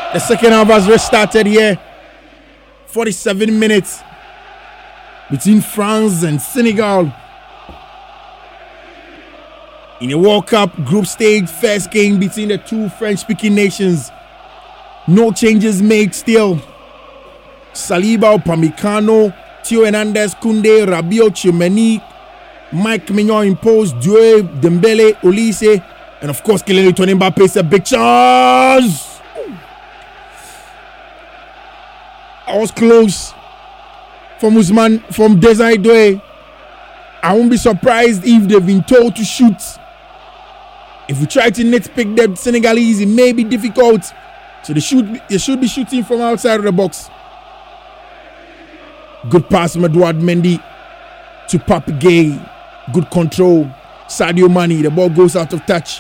The second half has restarted here. 47 minutes between France and Senegal in a World Cup group stage first game between the two French-speaking nations. No changes made still. Saliba, Upamecano, Theo Hernandez, Koundé, Rabiot, Tchouameni, Mike Mignon imposed, Doué, Dembele, Olise, and of course Kylian Mbappé is a big chance. I was close from Usman, from Desire Doué. I won't be surprised if they've been told to shoot. If we try to nitpick the Senegalese, it may be difficult. So they should be shooting from outside of the box. Good pass from Edouard Mendy to Pape Gueye. Good control. Sadio Mane, the ball goes out of touch.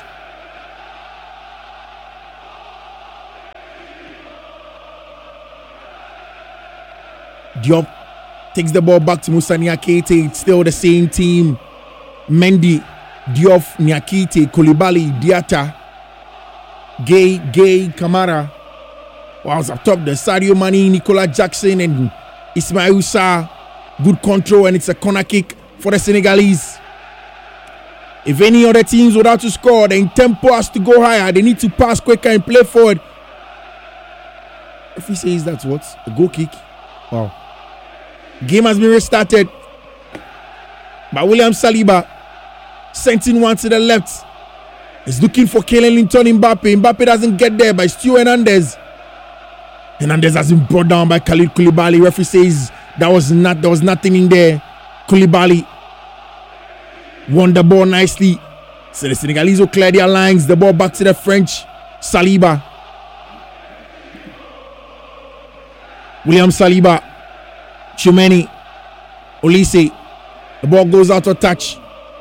Diop takes the ball back to Moussa Niakhaté. It's still the same team. Mendy, Diop, Niakhaté, Koulibaly, Diatta, Gueye, Kamara. Whilst up top, the Sadio Mane, Nicolas Jackson, and Ismaïla Sarr. Good control, and it's a corner kick for the Senegalese. If any other teams would have to score, the tempo has to go higher. They need to pass quicker and play forward. If he says that's what? A goal kick? Wow. Game has been restarted by William Saliba. Sending one to the left. He's looking for Kylian Mbappé. Mbappé doesn't get there, but it's Theo Hernandez. Hernandez has been brought down by Khalid Koulibaly. Referee says there was nothing in there. Koulibaly won the ball nicely. So the Senegalese will clear their lines. The ball back to the French. Saliba. William Saliba. Tchouameni. Olise. The ball goes out of touch.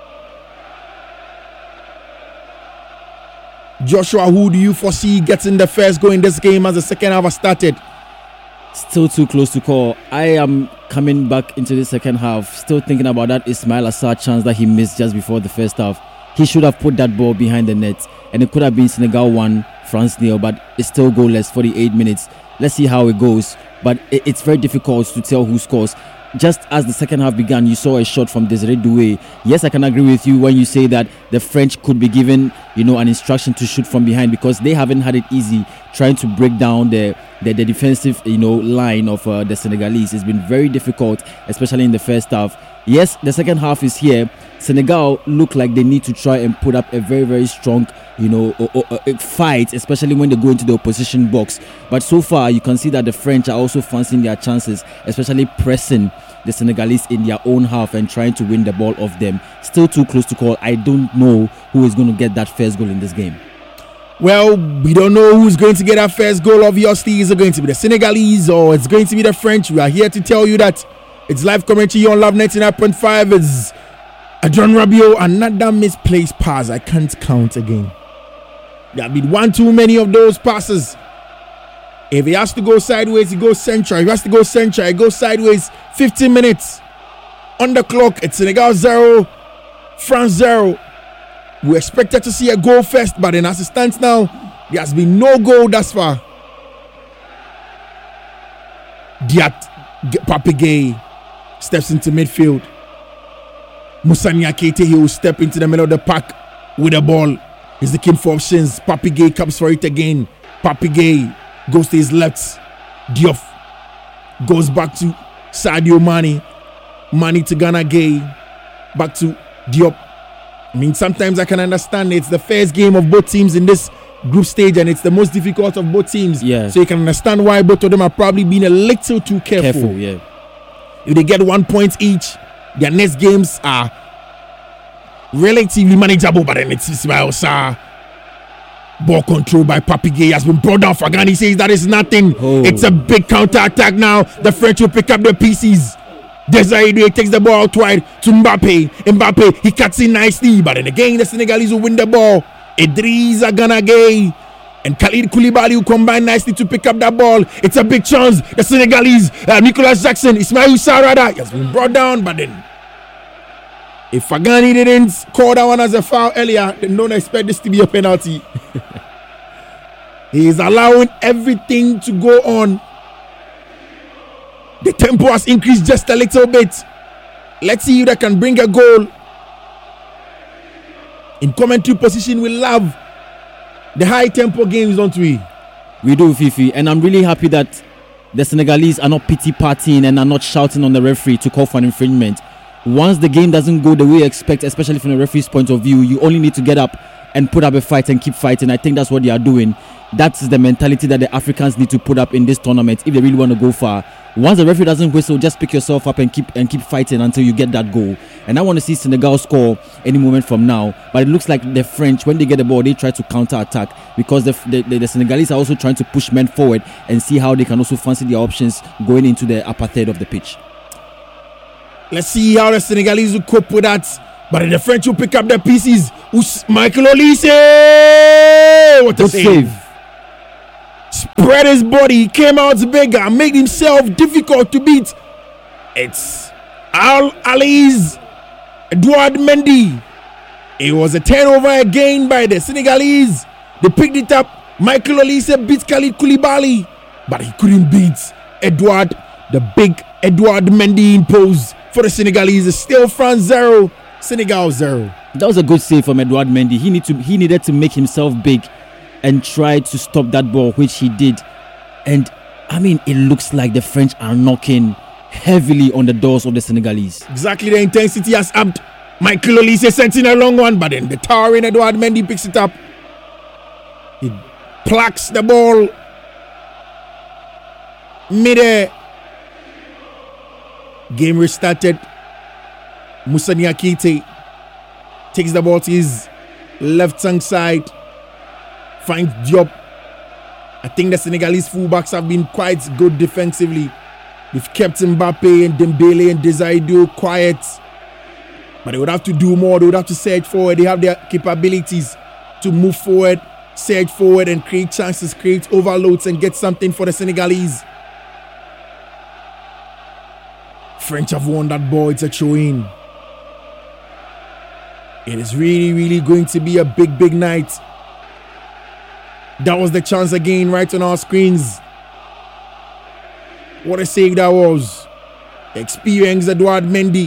Joshua, who do you foresee getting the first goal in this game as the second half has started? Still too close to call. I am coming back into the second half, still thinking about that Ismaïla Sarr chance that he missed just before the first half. He should have put that ball behind the net, and it could have been Senegal 1, France 0, but it's still goalless, 48 minutes. Let's see how it goes, but it's very difficult to tell who scores. Just as the second half began, you saw a shot from Desire Doué. Yes, I can agree with you when you say that the French could be given, an instruction to shoot from behind, because they haven't had it easy trying to break down the defensive, line of the Senegalese. It's been very difficult, especially in the first half. Yes, the second half is here. Senegal look like they need to try and put up a very, very strong, fight, especially when they go into the opposition box. But so far, you can see that the French are also fancying their chances, especially pressing the Senegalese in their own half and trying to win the ball off them. Still too close to call. I don't know who is going to get that first goal in this game. Well, we don't know who's going to get that first goal. Obviously, is it going to be the Senegalese or it's going to be the French? We are here to tell you that it's live commentary on Love 99.5. It's Adrian Rabiot, another misplaced pass. I can't count again. There have been one too many of those passes. If he has to go sideways, he goes central. If he has to go central, he goes sideways. 15 minutes on the clock. It's Senegal 0, France 0. We expected to see a goal first, but as it stands now, there has been no goal thus far. Pape Gueye steps into midfield. Moussa Niakhaté, he will step into the middle of the pack with the ball. He's looking for options. Pape Gueye comes for it again. Pape Gueye goes to his left. Diop goes back to Sadio Mane. Mane to Gana Gueye. Back to Diop. I mean, sometimes I can understand it's the first game of both teams in this group stage, and it's the most difficult of both teams. Yeah. So you can understand why both of them are probably being a little too careful. Yeah. If they get 1 point each, their next games are relatively manageable, but then it's Ismaïla Sarr. Ball control by Pape Gueye has been brought down. Fagani says that is nothing. It's a big counter-attack now. The French will pick up the pieces. Desire Doué takes the ball out wide to Mbappé. Mbappé, he cuts in nicely, but then again the Senegalese will win the ball. Idrissa Gana Gueye and Khalid Koulibaly will combine nicely to pick up that ball. It's a big chance. The Senegalese, Nicolas Jackson, Ismaïla Sarr, he has been brought down, but then if Fagani didn't call that one as a foul earlier, then don't expect this to be a penalty. He is allowing everything to go on. The tempo has increased just a little bit. Let's see if they can bring a goal. In commentary position, we love the high tempo games, don't we? We do, Fifi, and I'm really happy that the Senegalese are not pity partying and are not shouting on the referee to call for an infringement. Once the game doesn't go the way you expect, especially from the referee's point of view, you only need to get up and put up a fight and keep fighting. I think that's what they are doing. That's the mentality that the Africans need to put up in this tournament if they really want to go far. Once the referee doesn't whistle, just pick yourself up and keep fighting until you get that goal. And I want to see Senegal score any moment from now. But it looks like the French, when they get the ball, they try to counter-attack, because the Senegalese are also trying to push men forward and see how they can also fancy their options going into the upper third of the pitch. Let's see how the Senegalese will cope with that. But the French will pick up the pieces. Michael Olise! What a save! Spread his body, came out bigger, made himself difficult to beat. It's Al-Ali's Edouard Mendy. It was a turnover again by the Senegalese. They picked it up. Michael Olise beat Khalid Koulibaly, but he couldn't beat Edouard. The big Edouard Mendy in pose for the Senegalese. It's still France 0, Senegal 0. That was a good save from Edouard Mendy. He needed to make himself big and try to stop that ball, which he did. And I mean, it looks like the French are knocking heavily on the doors of the Senegalese. Exactly, the intensity has upped. Michael Olise sent in a long one, but then the towering Edouard Mendy picks it up. He plucks the ball mid-air. Game restarted. Moussa Niakhaté takes the ball to his left-hand side. Finds Diop. I think the Senegalese fullbacks have been quite good defensively. They've kept Mbappe and Dembele and Desaido quiet. But they would have to do more. They would have to surge forward. They have their capabilities to move forward, surge forward and create chances, create overloads and get something for the Senegalese. French have won that ball. It's a throw-in. It is really, really going to be a big, big night. That was the chance again right on our screens. What a save that was. The experienced Edouard Mendy.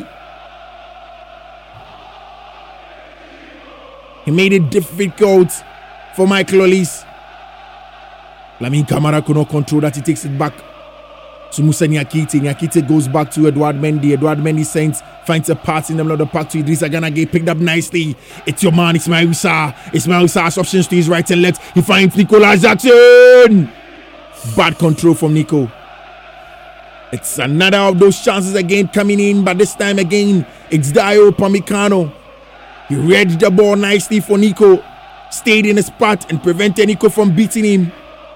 He made it difficult for Michael Olise. Lamine Camara could not control that. He takes it back to Moussa Niakhaté. Niakhaté goes back to Edouard Mendy. Edouard Mendy finds a pass in the middle of the park to Idrissa Gana Gueye, picked up nicely. It's your man, Ismail Sarr. Ismail Sarr's options to his right and left. He finds Nicolas Jackson. Bad control from Nico. It's another of those chances again coming in, but this time again, it's Dayo Upamecano. He read the ball nicely for Nico. Stayed in his spot and prevented Nico from beating him.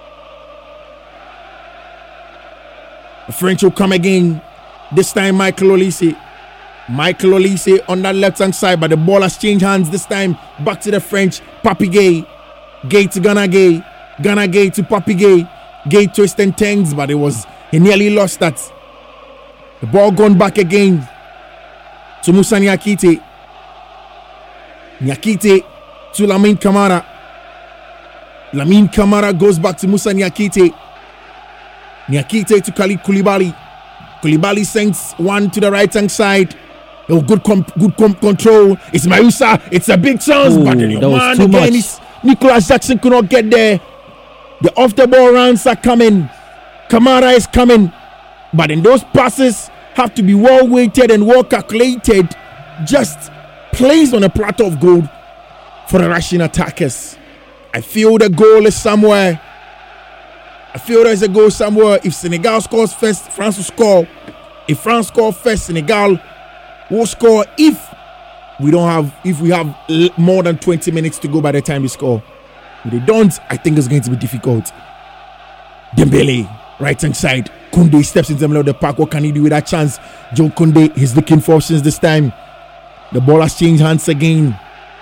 The French will come again. This time Michael Olise. Michael Olise on that left-hand side, but the ball has changed hands this time. Back to the French. Papi Gueye. Gueye to Gana Gueye. Gana Gueye to Papi Gueye. Gueye twist and turns, but he nearly lost that. The ball gone back again to Moussa Niakhaté. Niakhaté to Lamine Camara. Lamine Camara goes back to Moussa Niakhaté. Niakhaté to Khalid Koulibaly. Koulibaly sends one to the right-hand side. Oh, good control. It's Ismail Sarr. It's a big chance, but then your man again is Nicolas Jackson could not get there. The off-the-ball runs are coming. Camara is coming. But then those passes have to be well-weighted and well-calculated. Just placed on a platter of gold for the Russian attackers. I feel the goal is somewhere. I feel there's a goal somewhere. If Senegal scores first, France will score. If France scores first, Senegal will score. If we have more than 20 minutes to go by the time we score. If they don't, I think it's going to be difficult. Dembele, right hand side. Koundé steps into the middle of the park. What can he do with that chance? Joe Koundé, he's looking for options this time. The ball has changed hands again.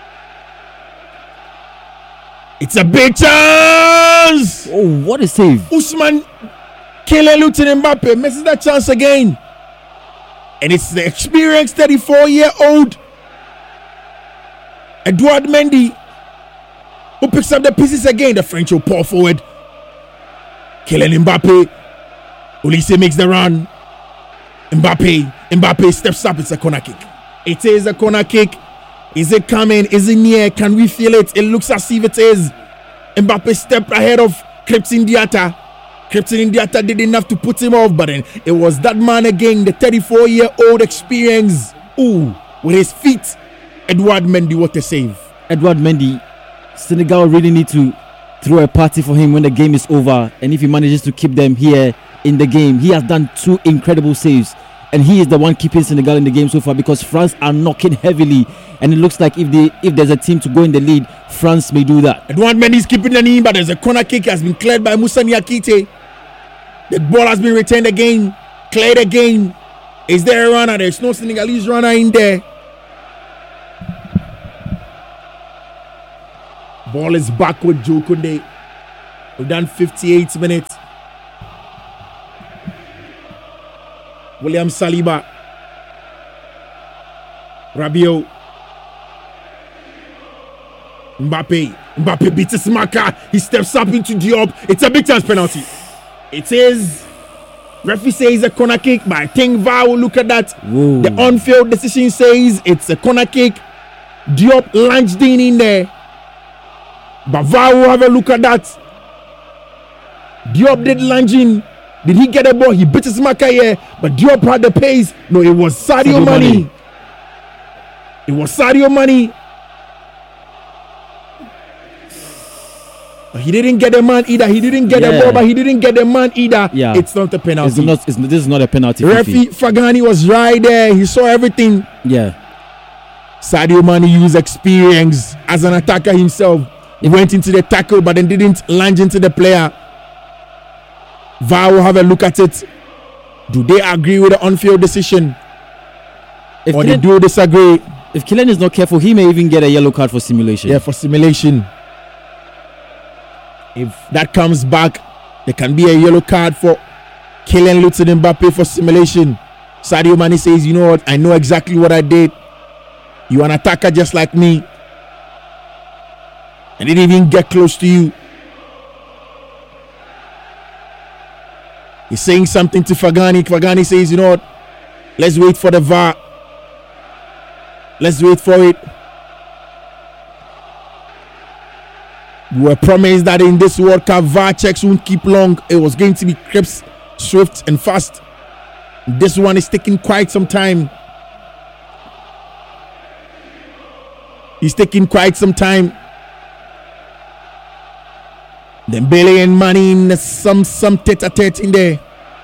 It's a big chance! Oh, what a save. Ousmane Kylian Mbappe misses that chance again. And it's the experienced 34-year-old Edouard Mendy who picks up the pieces again. The French will pour forward. Kylian Mbappe. Olise makes the run. Mbappe steps up. It's a corner kick. It is a corner kick. Is it coming? Is it near? Can we feel it? It looks as if it is. Mbappe stepped ahead of Krépin Diatta. Krépin Diatta didn't have to put him off, but then it was that man again, the 34-year-old experience. Ooh, with his feet. Edouard Mendy, what a save. Edouard Mendy, Senegal really need to throw a party for him when the game is over. And if he manages to keep them here in the game, he has done 2 incredible saves. And he is the one keeping Senegal in the game so far, because France are knocking heavily. And it looks like if there's a team to go in the lead, France may do that. Edouard Mendy is keeping the knee, but there's a corner kick has been cleared by Moussa Niakite. The ball has been returned again, cleared again. Is there a runner? There's no Senegalese runner in there. Ball is back with Joe Koundé. We've done 58 minutes. William Saliba. Rabiot. Mbappe beats his marker. He steps up into Diop. It's a big chance penalty. It is. Referee says a corner kick, but I think VAR will look at that. Whoa. The on-field decision says it's a corner kick. Diop lunged in there. But VAR will have a look at that. Diop did lunge in. Did he get a ball? He beat his marker here, but Diop had the pace. No, it was Sadio Mane. It was Sadio Mane. But he didn't get the man either. He didn't get the ball, but he didn't get the man either. Yeah. It's not a penalty. This is not a penalty. Referee Fagani was right there. He saw everything. Yeah. Sadio Mane used experience as an attacker himself. He went into the tackle, but then didn't lunge into the player. VAR will have a look at it. Do they agree with the on-field decision? Or they do disagree? If Kylian is not careful, he may even get a yellow card for simulation. Yeah, for simulation. If that comes back, there can be a yellow card for Kylian Mbappe for simulation. Sadio Mane says, you know what? I know exactly what I did. You're an attacker just like me. I didn't even get close to you. He's saying something to Fagani. Fagani says, you know what? Let's wait for the VAR. Let's wait for it. We were promised that in this World Cup, VAR checks won't keep long. It was going to be crisp, swift, and fast. This one is taking quite some time. He's taking quite some time. Dembele and Mane in some tete-a-tete in there.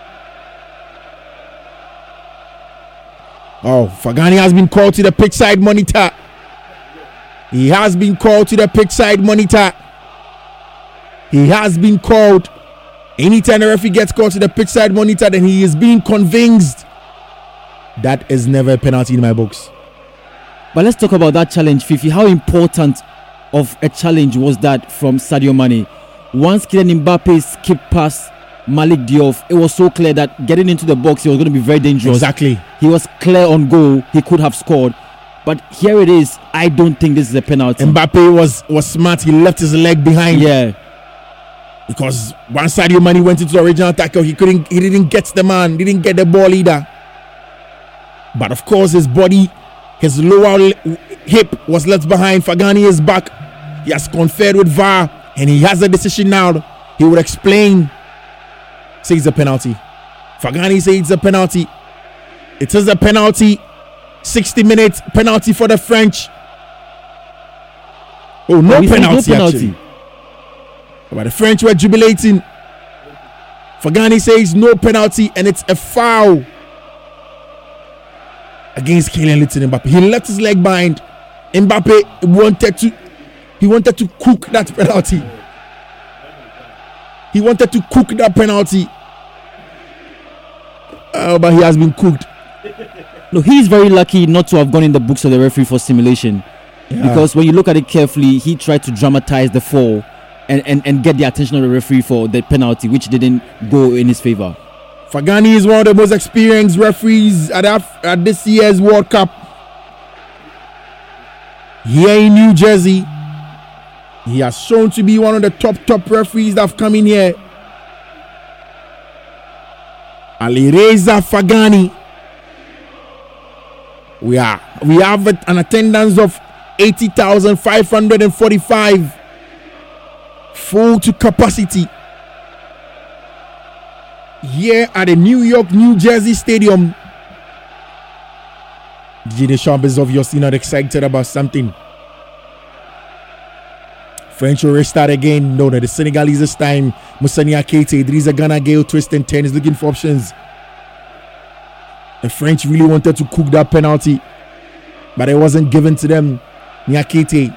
Oh, Fagani has been called to the pitch side monitor. He has been called to the pitch side monitor. He has been called. Anytime the referee gets called to the pitch side monitor, then he is being convinced. That is never a penalty in my books. But let's talk about that challenge, Fifi. How important of a challenge was that from Sadio Mane? Once Kylian Mbappe skipped past Malik Diop, it was so clear that getting into the box, he was going to be very dangerous. Exactly. He was clear on goal. He could have scored. But here it is. I don't think this is a penalty. Mbappe was smart. He left his leg behind. Yeah. Because once Sadio Mane went into the original tackle, he didn't get the man, didn't get the ball either. But of course, his body, his lower hip was left behind. Fagani is back. He has conferred with VAR, and he has a decision now. He will explain. Say it's a penalty. Fagani says it's a penalty. It is a penalty. 60 minutes penalty for the French. Oh, no penalty, actually. But the French were jubilating. Fagani says no penalty, and it's a foul against Kylian Mbappe. He left his leg behind. Mbappe wanted to cook that penalty. He wanted to cook that penalty. But he has been cooked. No, he's very lucky not to have gone in the books of the referee for simulation. Yeah. Because when you look at it carefully, he tried to dramatize the fall and get the attention of the referee for the penalty, which didn't go in his favor. Fagani is one of the most experienced referees at this year's World Cup. Here in New Jersey, he has shown to be one of the top referees that have come in here. Alireza Fagani. We have an attendance of 80,545, full to capacity here at the New Jersey Stadium. Didier Deschamps is obviously not excited about something. French will restart again. No, the Senegalese this time. Moussa Niakhaté, Idrissa Gana Gueye, twist and 10 is looking for options. The French really wanted to cook that penalty, but it wasn't given to them. Niakhaté.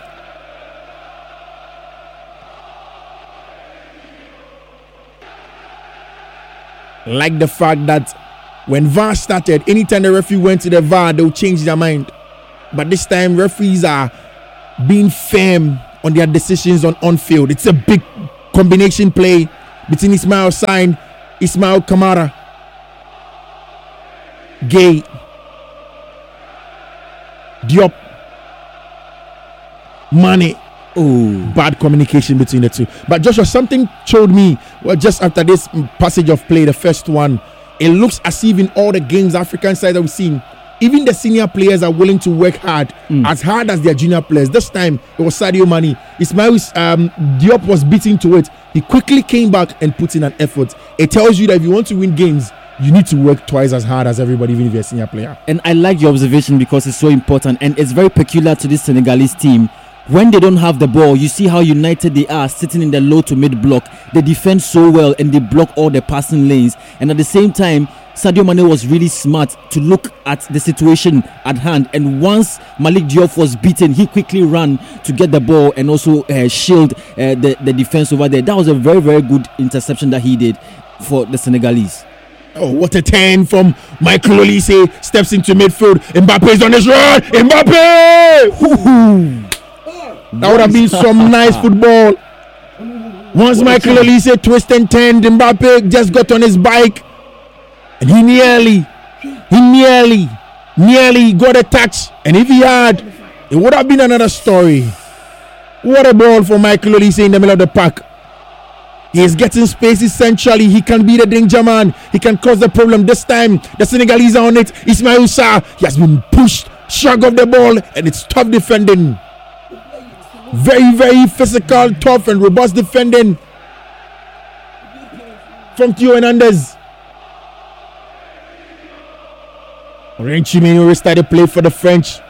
Like the fact that when VAR started, anytime the referee went to the VAR, they'll change their mind. But this time, referees are being firm on their decisions on field. It's a big combination play between Ismail Sarr, Ismail Kamara, Gueye, Diop, Mane. Oh, bad communication between the two. But Joshua, something showed me just after this passage of play, the first one, it looks as if in all the games, African sides that we've seen, even the senior players are willing to work hard as their junior players. This time it was Sadio Mane. Ismail Diop was beaten to it. He quickly came back and put in an effort. It tells you that if you want to win games, you need to work twice as hard as everybody, even if you're a senior player. And I like your observation because it's so important, and it's very peculiar to this Senegalese team. When they don't have the ball, you see how united they are, sitting in the low to mid block. They defend so well and they block all the passing lanes. And at the same time, Sadio Mane was really smart to look at the situation at hand. And once Malik Diop was beaten, he quickly ran to get the ball and also shield the defense over there. That was a very, very good interception that he did for the Senegalese. Oh, what a turn from Michael Olise. Steps into midfield. Mbappe is on his run. Mbappe! Ooh. That would have been some nice football. Once Michael Olise twist and turned, Mbappe just got on his bike and he nearly got a touch. And if he had, it would have been another story. What a ball for Michael Olise in the middle of the park. He is getting spaces centrally. He can be the danger man. He can cause the problem. This time, the Senegalese are on it. Ismail Sarr, he has been pushed, shrug off the ball, and it's tough defending. Very, very physical, tough, and robust defending from Theo Hernandez. Renchimeno restarted play for the French.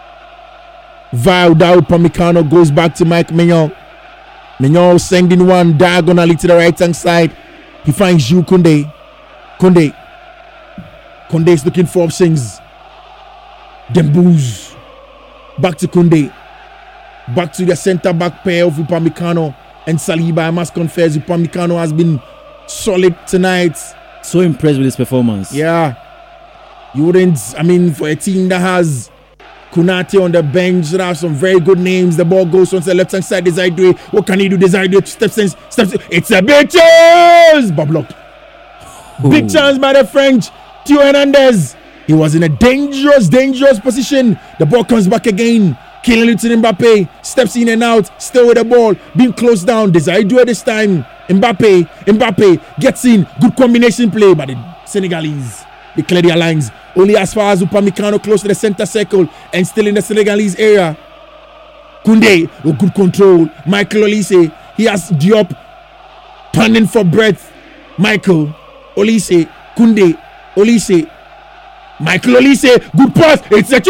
Daoud Upamecano goes back to Mike Maignan. Maignan sending one diagonally to the right hand side. He finds Jules Koundé. Koundé is looking for options. Dembouz. Back to Koundé. Back to the centre back pair of Upamecano and Saliba. I must confess, Upamecano has been solid tonight. So impressed with his performance. Yeah. You wouldn't, for a team that has Konate on the bench, that have some very good names. The ball goes onto the left hand side. Desire Doué. What can he do? Desire Doué steps in. It's a big chance! But blocked. Ooh. Big chance by the French. Theo Hernandez. He was in a dangerous position. The ball comes back again. Kylian Mbappe steps in and out, still with the ball, being closed down. Desire Doué this time. Mbappe gets in. Good combination play, but the Senegalese, they clear their lines. Only as far as Upamecano close to the center circle and still in the Senegalese area. Koundé with good control. Michael Olise, he has Diop panning for breath. Michael Olise, Koundé, Olise, Michael Olise, good pass. It's a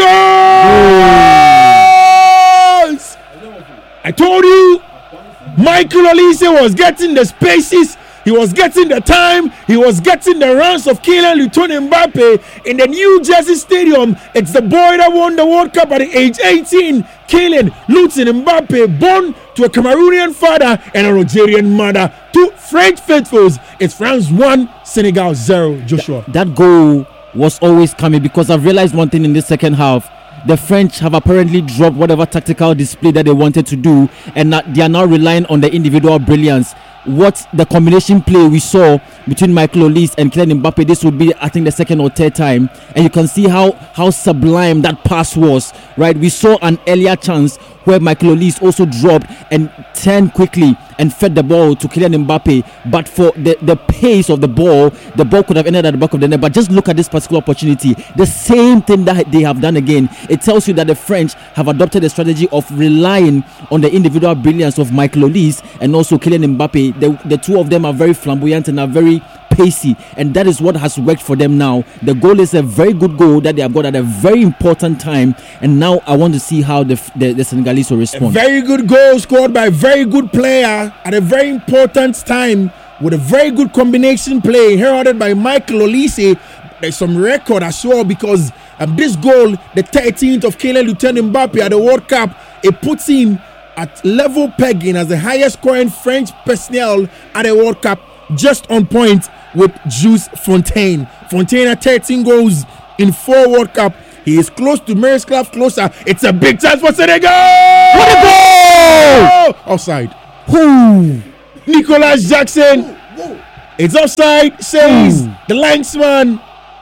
chance! I told you, Michael Olise was getting the spaces. He was getting the time. He was getting the runs of Kylian Mbappe in the New Jersey Stadium. It's the boy that won the World Cup at the age 18. Kylian Mbappe, born to a Cameroonian father and a Nigerian mother. Two French faithfuls. It's France 1, Senegal 0. Joshua. That goal was always coming because I've realized one thing in the second half. The French have apparently dropped whatever tactical display that they wanted to do, and they are now relying on the individual brilliance. What the combination play we saw between Michael Olise and Kylian Mbappe, this would be, I think, the second or third time, and you can see how sublime that pass was, right? We saw an earlier chance where Michael Olise also dropped and turned quickly and fed the ball to Kylian Mbappe. But for the pace of the ball could have ended at the back of the net. But just look at this particular opportunity. The same thing that they have done again. It tells you that the French have adopted a strategy of relying on the individual brilliance of Michael Olise and also Kylian Mbappe. The two of them are very flamboyant and are very pacey, and that is what has worked for them now. The goal is a very good goal that they have got at a very important time, and now I want to see how the Senegalese will respond. A very good goal scored by a very good player at a very important time with a very good combination play heralded by Michael Olise. There's some record as well, because this goal, the 13th of Kylian Mbappe at the World Cup, it puts him at level pegging as the highest scoring French personnel at the World Cup, just on point with Jules Fontaine. Fontaine had 13 goals in 4 World Cup. He is close to Miroslav Klose. It's a big chance for Senegal. What a goal! Offside. Who? Nicolas Jackson. It's offside, says the linesman.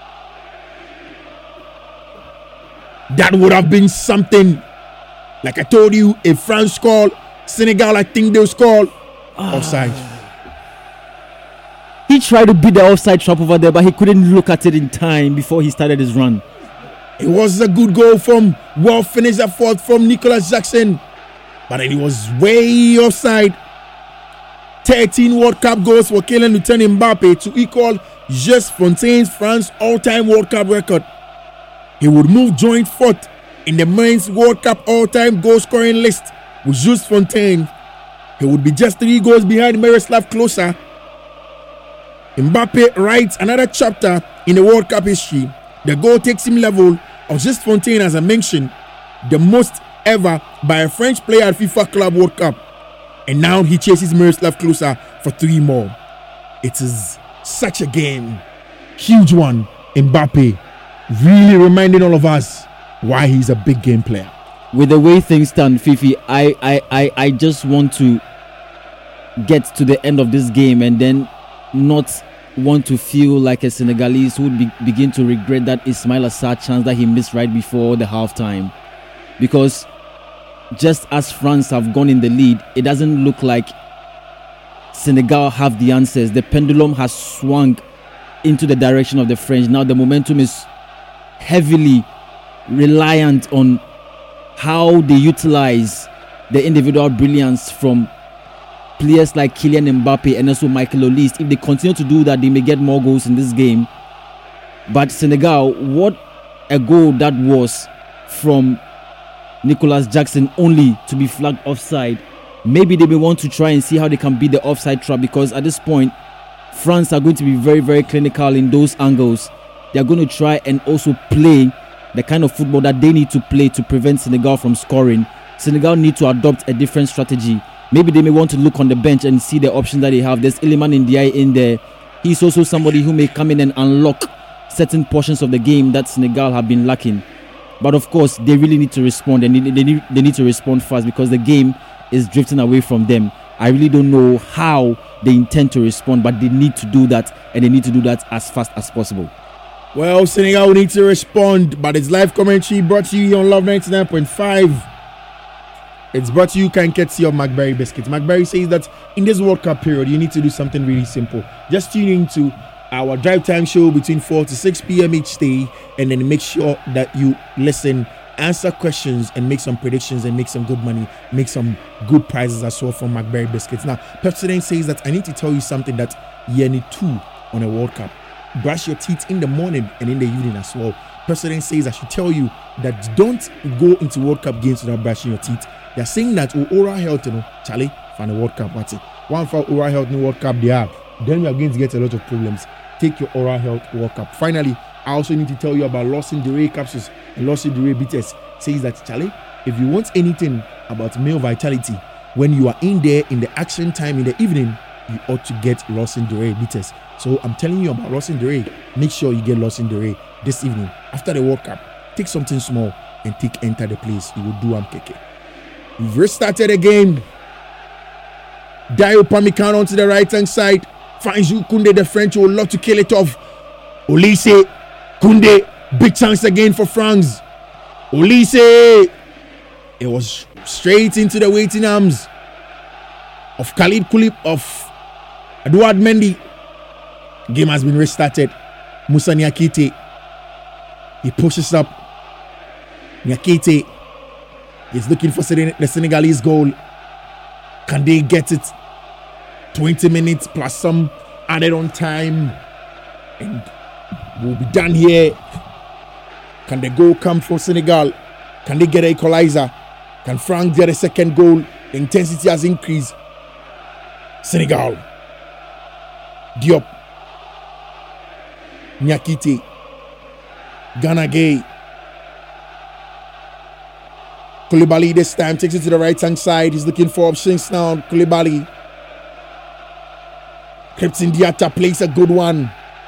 That would have been something. Like I told you, if France scored, Senegal, I think they'll score. Offside. He tried to beat the offside trap over there, but he couldn't look at it in time before he started his run. It was a good goal from well finished effort from Nicolas Jackson, but it was way offside. 13 World Cup goals for Kylian Mbappe to equal Jules Fontaine's France all-time World Cup record. He would move joint fourth in the men's World Cup all-time goal-scoring list with Jules Fontaine. He would be just 3 goals behind Miroslav Klose. Mbappe writes another chapter in the World Cup history. The goal takes him level of Jules Fontaine, as I mentioned, the most ever by a French player at FIFA Club World Cup. And now he chases Miroslav Klose for 3 more. It is such a game. Huge one. Mbappe really reminding all of us why he's a big game player. With the way things stand, Fifi, I just want to get to the end of this game and then not want to feel like a Senegalese who would begin to regret that Ismaila Sarr chance that he missed right before the halftime. Because just as France have gone in the lead, it doesn't look like Senegal have the answers. The pendulum has swung into the direction of the French. Now the momentum is heavily reliant on how they utilize the individual brilliance from players like Kylian Mbappe and also Michael Olise. If they continue to do that, they may get more goals in this game. But Senegal, what a goal that was from Nicolas Jackson, only to be flagged offside. Maybe they may want to try and see how they can beat the offside trap, because at this point France are going to be very, very clinical in those angles. They are going to try and also play the kind of football that they need to play to prevent Senegal from scoring. Senegal need to adopt a different strategy. Maybe they may want to look on the bench and see the options that they have. There's Iliman Ndiaye in there. He's also somebody who may come in and unlock certain portions of the game that Senegal have been lacking. But of course, they really need to respond, and they need to respond fast, because the game is drifting away from them. I really don't know how they intend to respond, but they need to do that, and they need to do that as fast as possible. Well, Senegal will need to respond, but it's live commentary brought to you here on Love 99.5. It's brought to you courtesy of McBerry Biscuits. McBerry says that in this World Cup period, you need to do something really simple. Just tune into our drive time show between 4 to 6 p.m. each day, and then make sure that you listen, answer questions, and make some predictions, and make some good money, make some good prizes as well from McBerry Biscuits. Now, Pepsodent says that I need to tell you something that you need to on a World Cup. Brush your teeth in the morning and in the evening as well. Pepsodent says I should tell you that don't go into World Cup games without brushing your teeth. They're saying that oral health, Charlie, for the World Cup, what's it? One for oral health in the World Cup, they are. Then we are going to get a lot of problems. Take your oral health World Cup. Finally, I also need to tell you about Lawson Duré capsules and Lawson Duré bitters. Says that, Charlie, if you want anything about male vitality, when you are in there in the action time in the evening, you ought to get Lawson Duré bitters. So I'm telling you about Lawson Duré. Make sure you get Lawson Duré this evening after the World Cup. Take something small and enter the place. You will do Keke. We've restarted the game. Dayo Upamecano onto the right hand side. Finds Koundé, the French will love to kill it off. Olise, Koundé, big chance again for France. Olise, it was straight into the waiting arms of Khalid Kulip, of Edouard Mendy. Game has been restarted. Moussa Niakite. He pushes up. Niakite is looking for the Senegalese goal. Can they get it? 20 minutes plus some added on time. And we'll be done here. Can the goal come for Senegal? Can they get an equalizer? Can France get a second goal? The intensity has increased. Senegal. Diop. Niakite. Gana Gueye. Koulibaly this time takes it to the right hand side. He's looking for options now. Koulibaly. Krépin Diatta plays a good one.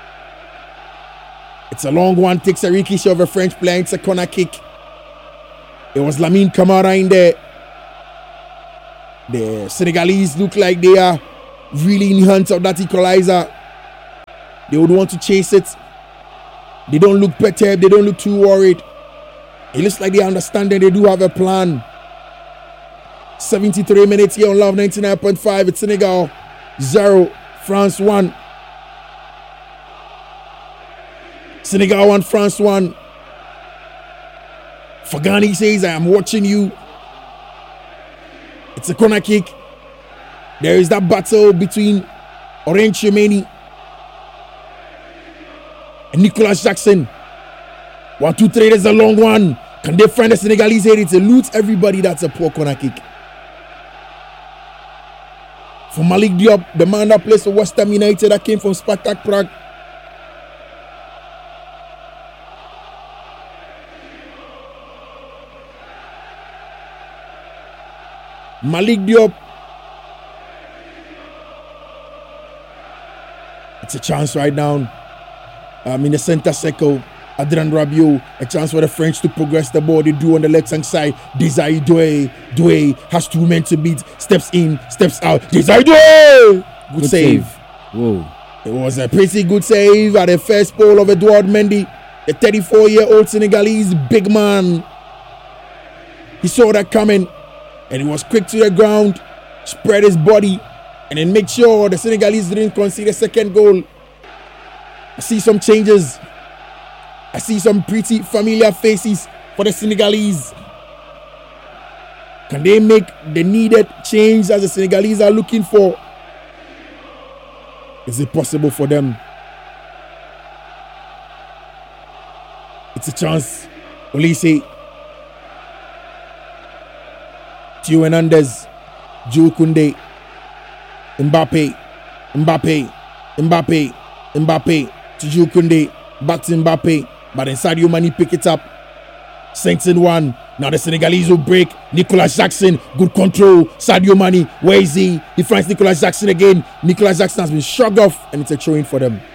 It's a long one. Takes a ricochet of a French player. It's a corner kick. It was Lamine Camara in there. The Senegalese look like they are really in hunt of that equalizer. They would want to chase it. They don't look perturbed. They don't look too worried. It looks like they understand that they do have a plan. 73 minutes here on Love 99.5. It's Senegal 0, France 1. Senegal 1, France 1. Fagani says, I am watching you. It's a corner kick. There is that battle between Orange Tchouameni and Nicolas Jackson. 1, 2, 3, there's a long one. Can they find the Senegalese here? It's a loot everybody. That's a poor corner kick. For Malik Diop, the man that plays for West Ham United, that came from Spartak Prague. Malik Diop. It's a chance right now. In the center circle. Adrien Rabiot, a chance for the French to progress the ball. They do on the left hand side. Desire Doué. Doué has 2 men to beat. Steps in, steps out. Desire Doué! Good save. Whoa. It was a pretty good save at the first ball of Edouard Mendy. The 34-year-old Senegalese big man. He saw that coming and he was quick to the ground, spread his body, and then make sure the Senegalese didn't concede a second goal. I see some changes. I see some pretty familiar faces for the Senegalese. Can they make the needed change as the Senegalese are looking for? Is it possible for them? It's a chance. Olise. Theo Hernandez. Jules Koundé. Mbappe. To Jules Koundé. Back to Mbappe. But then Sadio Mane pick it up. Sinks in one. Now the Senegalese will break. Nicolas Jackson. Good control. Sadio Mane. Where is he? He finds Nicolas Jackson again. Nicolas Jackson has been shrugged off. And it's a throw-in for them.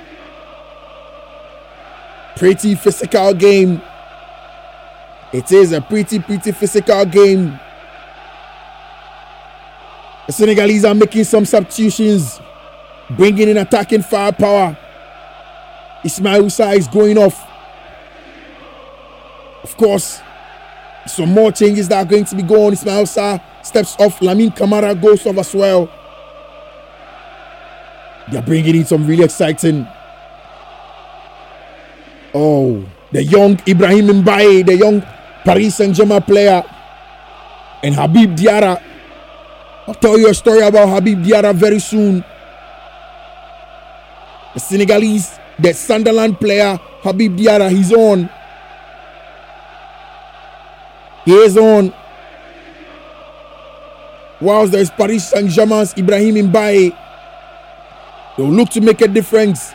Pretty physical game. It is a pretty physical game. The Senegalese are making some substitutions. Bringing in attacking firepower. Ismail Sarr is going off. Of course, some more changes that are going to be going. Ismail Sarr steps off. Lamine Camara goes off as well. They're bringing in some really exciting. Oh, the young Ibrahim Mbaye, the young Paris Saint-Germain player. And Habib Diarra. I'll tell you a story about Habib Diarra very soon. The Senegalese, the Sunderland player, Habib Diarra, he's on. He is on. Whilst there is Paris Saint-Germain's Ibrahim Mbaye. They'll look to make a difference.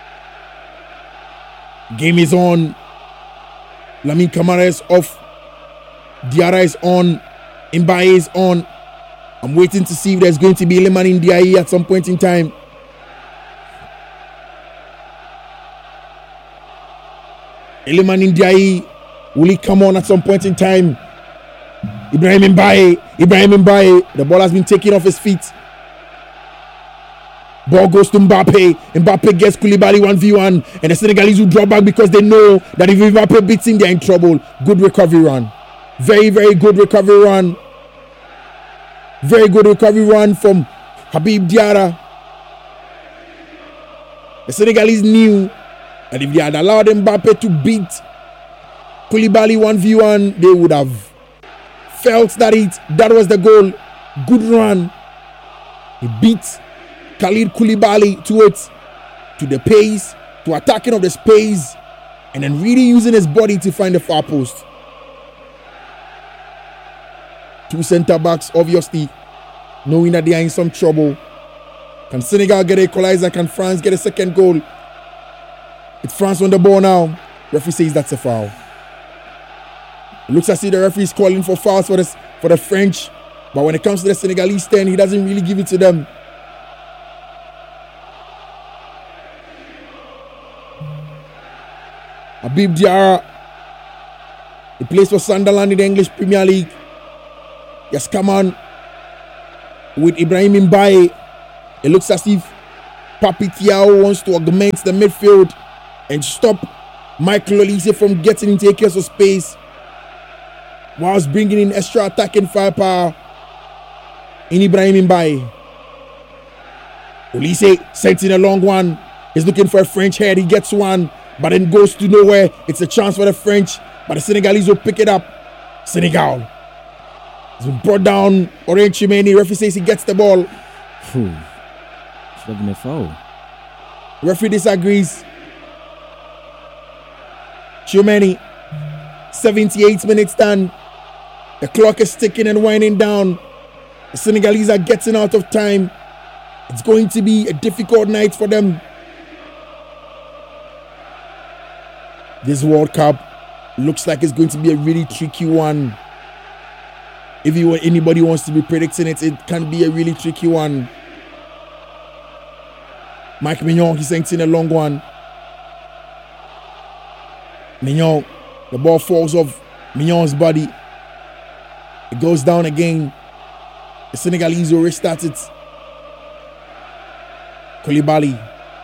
Game is on. Lamine Camara is off. Diarra is on. Mbaye is on. I'm waiting to see if there's going to be Iliman Ndiaye at some point in time. Iliman Ndiaye, will he come on at some point in time? Ibrahim Mbaye. The ball has been taken off his feet. Ball goes to Mbappe. Mbappe gets Koulibaly 1v1. And the Senegalese will draw back because they know that if Mbappe beats him, they're in trouble. Good recovery run. Very, very good recovery run. Very good recovery run from Habib Diarra. The Senegalese knew that if they had allowed Mbappe to beat Koulibaly 1v1, they would have felt that was the goal. Good run. He beat Khalid Koulibaly to it, to the pace, to attacking of the space, and then really using his body to find the far post. Two centre backs, obviously, knowing that they are in some trouble. Can Senegal get an equalizer? Can France get a second goal? It's France on the ball now. Referee says that's a foul. It looks as if the referee is calling for fouls for the French, but when it comes to the Senegalese 10, he doesn't really give it to them. Habib Diarra, he plays for Sunderland in the English Premier League. He has come on with Ibrahim Mbaye. It looks as if Papi Thiaw wants to augment the midfield and stop Michael Olise from getting into acres of space, whilst bringing in extra attacking firepower in Ibrahim Mbaye. Olise sent in a long one. He's looking for a French head. He gets one, but then goes to nowhere. It's a chance for the French, but the Senegalese will pick it up. Senegal has been brought down. Aurélien Tchouameni, referee says he gets the ball. Should have been a foul. Referee disagrees. Tchouameni, 78 minutes done. The clock is ticking and winding down. The Senegalese are getting out of time. It's going to be a difficult night for them. This World Cup looks like it's going to be a really tricky one. If anybody wants to be predicting it, it can be a really tricky one. Mike Mignon, he sent in a long one. Mignon, the ball falls off Mignon's body. It goes down again. The Senegalese will restart it. Koulibaly.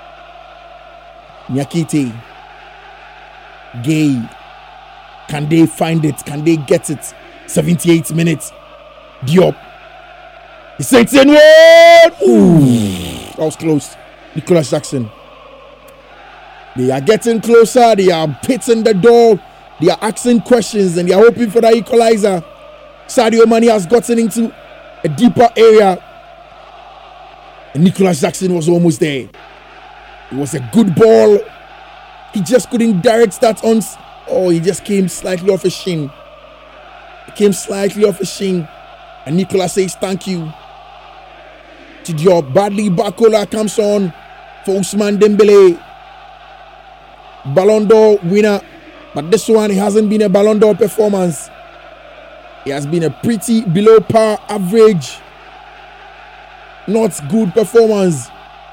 Niakite. Gay. Can they find it? Can they get it? 78 minutes. Diop. He sent in one. Ooh, that was close. Nicolas Jackson. They are getting closer. They are hitting the door. They are asking questions and they are hoping for that equalizer. Sadio Mane has gotten into a deeper area. And Nicolas Jackson was almost there. It was a good ball. He just couldn't direct that on. Oh, he just came slightly off his shin. It came slightly off his shin. And Nicolas says thank you to Diop. Bradley Barcola comes on for Ousmane Dembele. Ballon d'Or winner. But this one, it hasn't been a Ballon d'Or performance. It has been a pretty below par average, not good performance.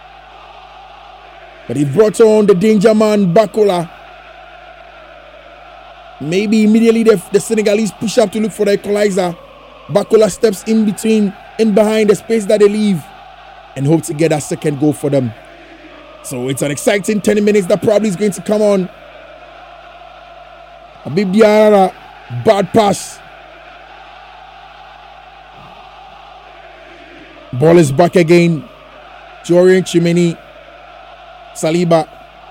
But he brought on the danger man, Barcola. Maybe immediately the Senegalese push up to look for the equalizer. Barcola steps in behind the space that they leave and hope to get that second goal for them. So it's an exciting 10 minutes that probably is going to come on. Habib Diarra, bad pass. Ball is back again. Aurélien Tchouameni, Saliba.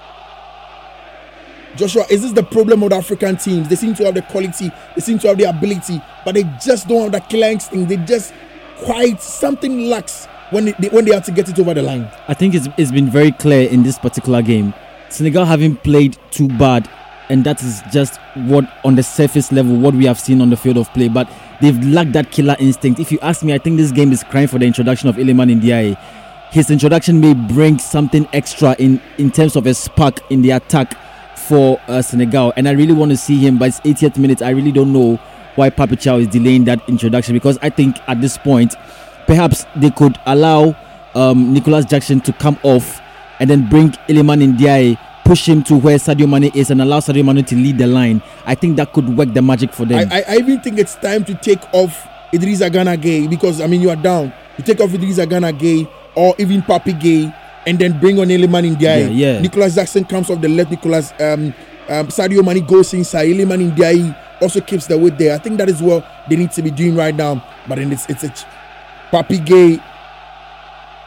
Joshua, is this the problem of the African teams? They seem to have the quality, they seem to have the ability, but they just don't have that killer instinct. They just something lacks when they have to get it over the line. I think it's been very clear in this particular game. Senegal haven't played too bad, and that is just what on the surface level what we have seen on the field of play. But they've lacked that killer instinct. If you ask me, I think this game is crying for the introduction of Iliman Ndiaye. His introduction may bring something extra in terms of a spark in the attack for Senegal, and I really want to see him. But it's 80th minute. I really don't know why Papi Thiaw is delaying that introduction, because I think at this point perhaps they could allow Nicolas Jackson to come off and then bring Iliman Ndiaye, push him to where Sadio Mane is and allow Sadio Mane to lead the line. I think that could work the magic for them. I even think it's time to take off Idrissa Gana Gueye, because I mean you are down. You take off Idrissa Gana Gueye or even Papi Gueye and then bring on Iliman Ndiaye. Yeah. Nicolas Jackson comes off the left. Sadio Mane goes inside. Iliman Ndiaye also keeps the weight there. I think that is what they need to be doing right now. But then it's a Papi Gueye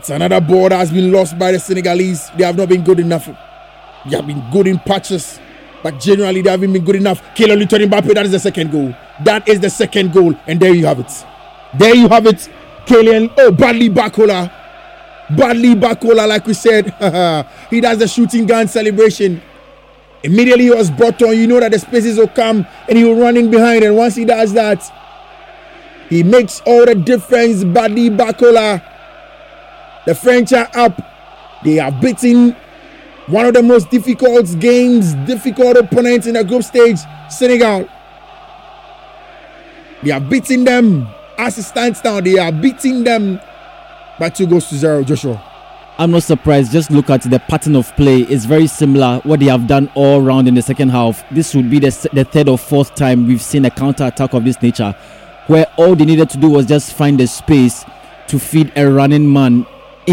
It's another ball that has been lost by the Senegalese. They have not been good enough. They have been good in patches, but generally they haven't been good enough. Kylian Mbappe, that is the second goal. That is the second goal, and there you have it. There you have it, Kylian. Oh, Bradley Barcola. Bradley Barcola, like we said, he does the shooting gun celebration. Immediately he was brought on. You know that the spaces will come, and he will run in behind. And once he does that, he makes all the difference. Bradley Barcola. The French are up. They are beating one of the most difficult opponents in the group stage, Senegal. They are beating them as it stands now. They are beating them by 2-0, Joshua. I'm not surprised. Just look at the pattern of play. It's very similar what they have done all round in the second half. This would be the third or fourth time we've seen a counter-attack of this nature, where all they needed to do was just find a space to feed a running man